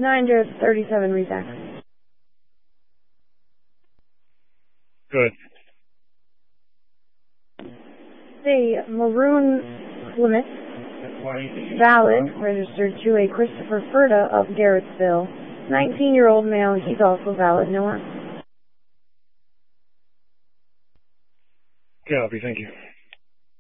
9 to 37 react. Good. The maroon Plymouth, valid, registered to a Christopher Furta of Garrettsville. 19-year-old male, he's also valid, no one. Copy, thank you.